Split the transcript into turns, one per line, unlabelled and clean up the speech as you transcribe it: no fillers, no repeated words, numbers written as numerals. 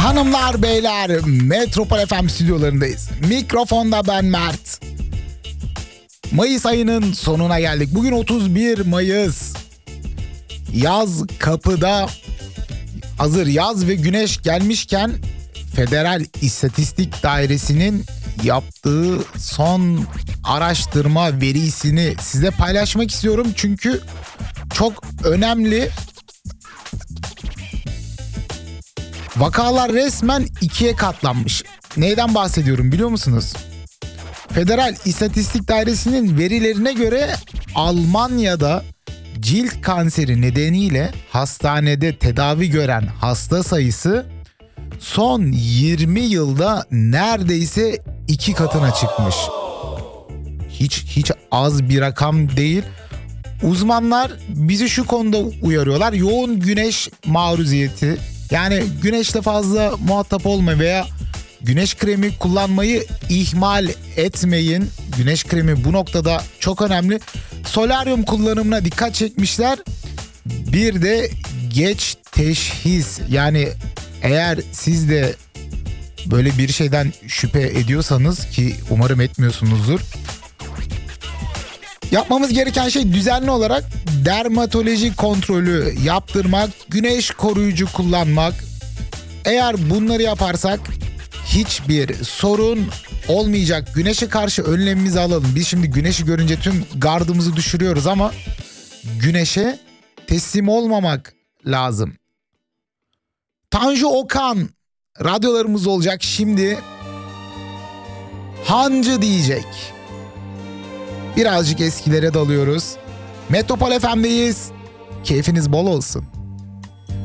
Hanımlar beyler, Metropol FM stüdyolarındayız. Mikrofonda ben Mert. Mayıs ayının sonuna geldik. Bugün 31 Mayıs. Yaz kapıda. Hazır yaz ve güneş gelmişken Federal İstatistik Dairesi'nin yaptığı son araştırma verisini size paylaşmak istiyorum. Çünkü çok önemli. Vakalar resmen 2'ye katlanmış. Neyden bahsediyorum biliyor musunuz? Federal İstatistik Dairesi'nin verilerine göre Almanya'da cilt kanseri nedeniyle hastanede tedavi gören hasta sayısı son 20 yılda neredeyse 2 katına çıkmış. Hiç az bir rakam değil. Uzmanlar bizi şu konuda uyarıyorlar. Yoğun güneş maruziyeti, yani güneşle fazla muhatap olma veya güneş kremi kullanmayı ihmal etmeyin. Güneş kremi bu noktada çok önemli. Solaryum kullanımına dikkat çekmişler. Bir de geç teşhis, yani eğer siz de böyle bir şeyden şüphe ediyorsanız, ki umarım etmiyorsunuzdur, yapmamız gereken şey düzenli olarak dermatoloji kontrolü yaptırmak, güneş koruyucu kullanmak. Eğer bunları yaparsak hiçbir sorun olmayacak. Güneşe karşı önlemimizi alalım. Biz şimdi güneşi görünce tüm gardımızı düşürüyoruz ama güneşe teslim olmamak lazım. Tanju Okan radyolarımız olacak şimdi. Hancı diyecek. Birazcık eskilere dalıyoruz. Metropol FM'deyiz. Keyfiniz bol olsun.